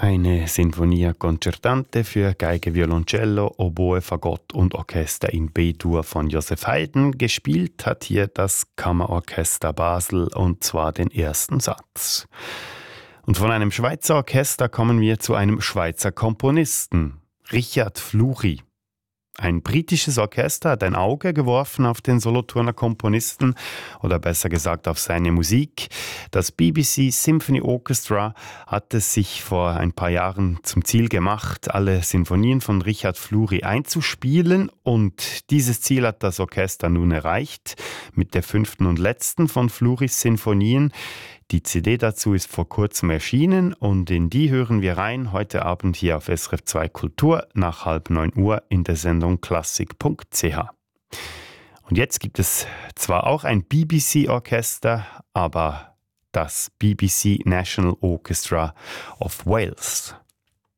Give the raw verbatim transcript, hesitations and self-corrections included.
Eine Sinfonia Concertante für Geige, Violoncello, Oboe, Fagott und Orchester in B-Dur von Joseph Haydn. Gespielt hat hier das Kammerorchester Basel, und zwar den ersten Satz. Und von einem Schweizer Orchester kommen wir zu einem Schweizer Komponisten, Richard Fleury. Ein britisches Orchester hat ein Auge geworfen auf den Solothurner Komponisten, oder besser gesagt auf seine Musik. Das B B C Symphony Orchestra hat es sich vor ein paar Jahren zum Ziel gemacht, alle Sinfonien von Richard Fleury einzuspielen, und dieses Ziel hat das Orchester nun erreicht mit der fünften und letzten von Fleurys Sinfonien. Die C D dazu ist vor kurzem erschienen, und in die hören wir rein heute Abend hier auf S R F zwei Kultur nach halb neun Uhr in der Sendung Klassik punkt c h. Und jetzt gibt es zwar auch ein B B C-Orchester, aber das B B C National Orchestra of Wales.